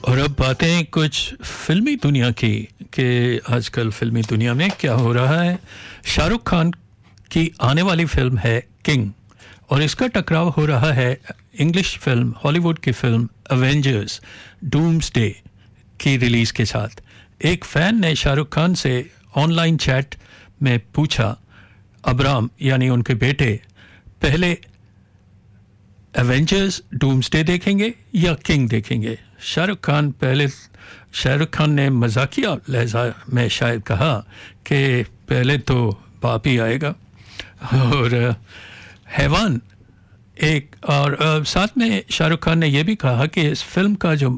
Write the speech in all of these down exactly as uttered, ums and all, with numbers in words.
और अब बातें कुछ फिल्मी दुनिया की कि आजकल फिल्मी दुनिया में क्या हो रहा है। शाहरुख खान की आने वाली फिल्म है किंग और इसका टकराव हो रहा है इंग्लिश फिल्म हॉलीवुड की फिल्म एवेंजर्स डूम्सडे की रिलीज़ के साथ। एक फ़ैन ने शाहरुख खान से ऑनलाइन चैट में पूछा, अब्राम यानी उनके बेटे पहले एवेंजर्स डूम्सडे देखेंगे या किंग देखेंगे। शाहरुख खान पहले शाहरुख खान ने मजाकिया लहजा में शायद कहा कि पहले तो बाप ही आएगा। और हैवान एक और साथ में शाहरुख खान ने यह भी कहा कि इस फिल्म का जो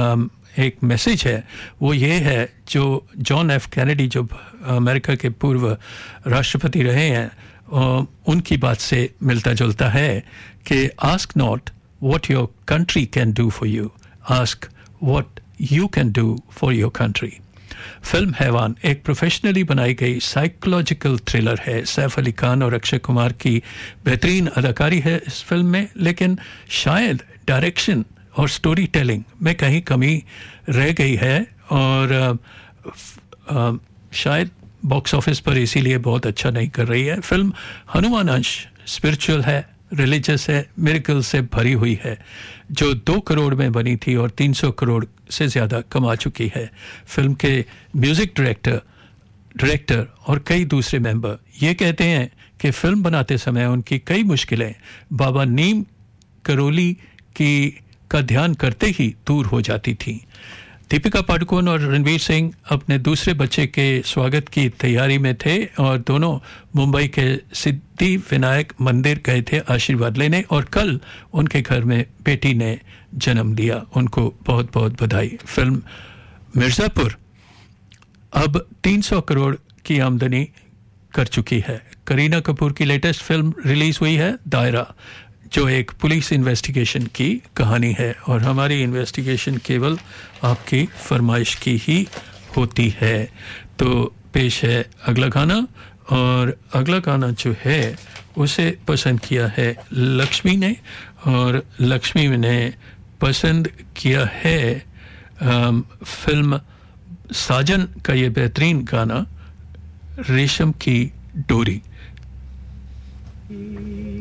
एक मैसेज है वो ये है, जो जॉन एफ कैनेडी जो अमेरिका के पूर्व राष्ट्रपति रहे हैं उनकी बात से मिलता जुलता है कि ask not what your country can do for you, ask what you can do for your country. Film हैवान एक प्रोफेशनली बनाई गई साइकोलॉजिकल थ्रिलर है। सैफ अली खान और अक्षय कुमार की बेहतरीन अदाकारी है इस फिल्म में, लेकिन शायद डायरेक्शन और स्टोरी टेलिंग में कहीं कमी रह गई है और आ, आ, शायद बॉक्स ऑफिस पर इसीलिए बहुत अच्छा नहीं कर रही है। फिल्म हनुमान अंश स्पिरिचुअल है, रिलीजियस है, मिरेकल से भरी हुई है, जो दो करोड़ में बनी थी और तीन सौ करोड़ से ज़्यादा कमा चुकी है। फिल्म के म्यूज़िक डायरेक्टर डायरेक्टर और कई दूसरे मेंबर ये कहते हैं कि फ़िल्म बनाते समय उनकी कई मुश्किलें बाबा नीम करोली की का ध्यान करते ही दूर हो जाती थी। दीपिका पादुकोण और रणवीर सिंह अपने दूसरे बच्चे के स्वागत की तैयारी में थे और दोनों मुंबई के सिद्धि विनायक मंदिर गए थे आशीर्वाद लेने और कल उनके घर में बेटी ने जन्म लिया। उनको बहुत बहुत बधाई। फिल्म मिर्ज़ापुर अब तीन सौ करोड़ की आमदनी कर चुकी है। करीना कपूर की लेटेस्ट फिल्म रिलीज़ हुई है दायरा, जो एक पुलिस इन्वेस्टिगेशन की कहानी है और हमारी इन्वेस्टिगेशन केवल आपकी फरमाइश की ही होती है। तो पेश है अगला गाना और अगला गाना जो है उसे पसंद किया है लक्ष्मी ने और लक्ष्मी ने पसंद किया है आम, फिल्म साजन का ये बेहतरीन गाना रेशम की डोरी।